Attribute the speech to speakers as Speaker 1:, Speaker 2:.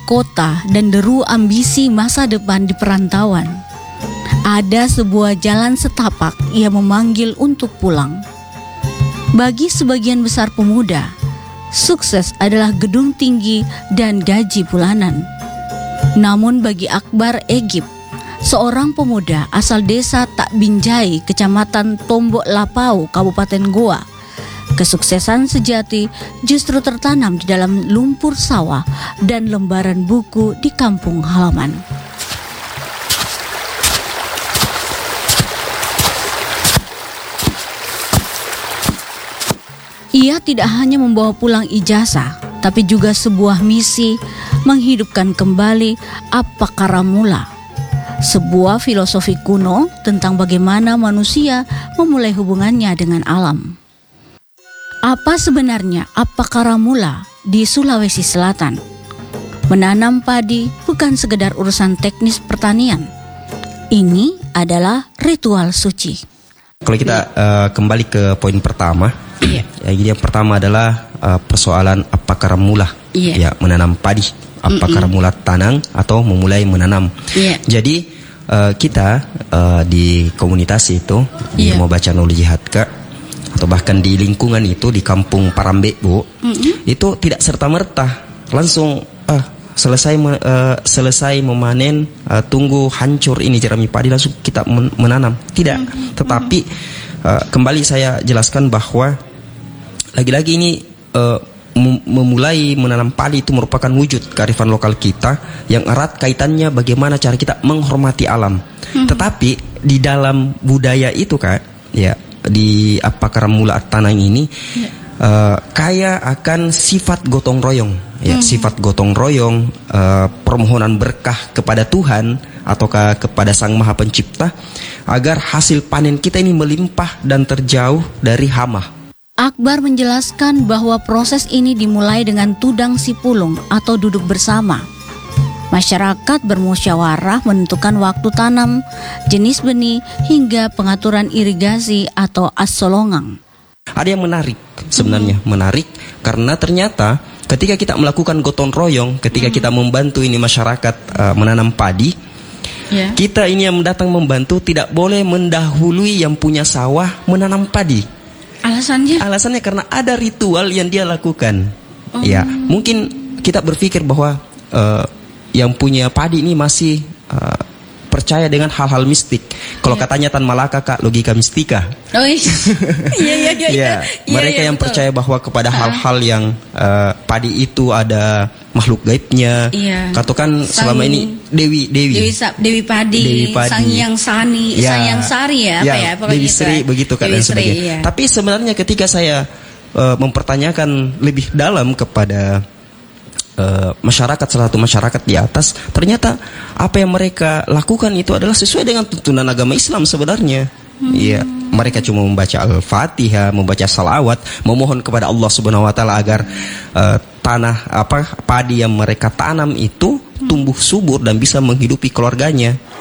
Speaker 1: kota dan deru ambisi masa depan di perantauan, ada sebuah jalan setapak yang memanggil untuk pulang. Bagi sebagian besar pemuda, sukses adalah gedung tinggi dan gaji bulanan. Namun bagi Akbar Egypt, seorang pemuda asal desa Tak Binjai, kecamatan Tombok Lapau, Kabupaten Goa, kesuksesan sejati justru tertanam di dalam lumpur sawah dan lembaran buku di kampung halaman. Ia tidak hanya membawa pulang ijazah, tapi juga sebuah misi menghidupkan kembali Appakaramula, sebuah filosofi kuno tentang bagaimana manusia memulai hubungannya dengan alam. Apa sebenarnya Appakaramula di Sulawesi Selatan? Menanam padi bukan sekedar urusan teknis pertanian. Ini adalah ritual suci.
Speaker 2: Kalau kita kembali ke poin pertama, yang pertama adalah persoalan Appakaramula, menanam padi. Appakaramula tanang atau memulai menanam. Jadi kita di komunitas itu mau baca Nolu Jihad atau bahkan di lingkungan itu di kampung Parambe, Bu, itu tidak serta-merta langsung selesai memanen, tunggu hancur ini jerami padi langsung kita menanam. Tidak, tetapi kembali saya jelaskan bahwa lagi-lagi ini memulai menanam padi itu merupakan wujud kearifan lokal kita yang erat kaitannya bagaimana cara kita menghormati alam. Tetapi di dalam budaya itu di Appakaramula Tanang ini kaya akan sifat gotong royong, sifat gotong royong, permohonan berkah kepada Tuhan ataukah kepada Sang Maha Pencipta agar hasil panen kita ini melimpah dan terjauh dari hama.
Speaker 1: Akbar menjelaskan bahwa proses ini dimulai dengan tudang sipulung atau duduk bersama. Masyarakat bermusyawarah menentukan waktu tanam, jenis benih, hingga pengaturan irigasi atau as-solongang.
Speaker 2: Ada yang menarik sebenarnya, menarik karena ternyata ketika kita melakukan gotong royong, ketika kita membantu ini masyarakat menanam padi, kita ini yang datang membantu tidak boleh mendahului yang punya sawah menanam padi.
Speaker 1: Alasannya?
Speaker 2: Alasannya karena ada ritual yang dia lakukan. Mungkin kita berpikir bahwa yang punya padi ini masih percaya dengan hal-hal mistik. Kalau katanya Tan Malaka, Kak, logika mistika. Mereka yang percaya bahwa kepada hal-hal yang padi itu ada makhluk gaibnya. Katakan selama ini Dewi Padi, Sang Hyang Sani, Sang Hyang Sari Dewi Sri begitu kan dan sebagainya. Tapi sebenarnya ketika saya mempertanyakan lebih dalam kepada masyarakat, salah satu masyarakat di atas, ternyata apa yang mereka lakukan itu adalah sesuai dengan tuntunan agama Islam sebenarnya. Mereka cuma membaca Al-Fatihah, membaca salawat, memohon kepada Allah Subhanahu wa taala agar padi yang mereka tanam itu tumbuh subur dan bisa menghidupi keluarganya.